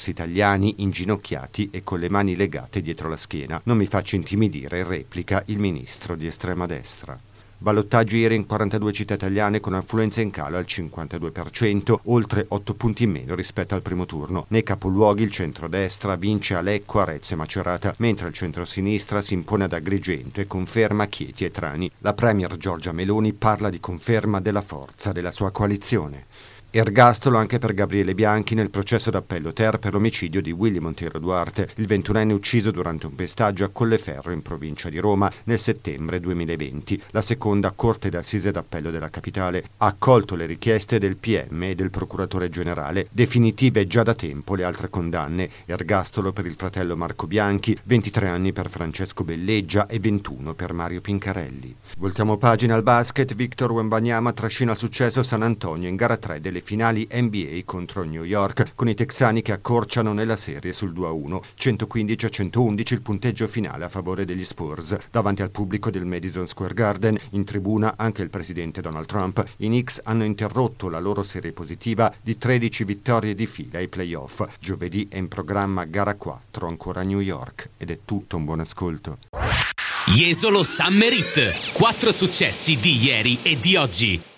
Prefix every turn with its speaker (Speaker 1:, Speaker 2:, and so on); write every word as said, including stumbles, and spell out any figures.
Speaker 1: ops italiani inginocchiati e con le mani legate dietro la schiena. Non mi faccio intimidire, replica il ministro di estrema destra. Ballottaggio ieri in quarantadue città italiane con affluenza in calo al cinquantadue per cento, oltre otto punti in meno rispetto al primo turno. Nei capoluoghi il centrodestra vince a Lecco, Arezzo e Macerata, mentre il centrosinistra si impone ad Agrigento e conferma Chieti e Trani. La premier Giorgia Meloni parla di conferma della forza della sua coalizione. Ergastolo anche per Gabriele Bianchi nel processo d'appello ter per l'omicidio di Willy Montero Duarte, il ventunenne ucciso durante un pestaggio a Colleferro in provincia di Roma nel settembre duemilaventi. La seconda Corte d'Assise d'Appello della Capitale ha accolto le richieste del P M e del Procuratore Generale. Definitive già da tempo le altre condanne. Ergastolo per il fratello Marco Bianchi, ventitré anni per Francesco Belleggia e ventuno per Mario Pincarelli. Voltiamo pagina al basket. Victor Wembanyama trascina il successo San Antonio in gara tre delle finali N B A contro New York, con i texani che accorciano nella serie sul due a uno, centoquindici a centoundici il punteggio finale a favore degli Spurs. Davanti al pubblico del Madison Square Garden, in tribuna anche il presidente Donald Trump, i Knicks hanno interrotto la loro serie positiva di tredici vittorie di fila ai playoff. Giovedì è in programma gara quattro ancora a New York. Ed è tutto, un buon ascolto.
Speaker 2: Jesolo Summer Hit, quattro successi di ieri e di oggi.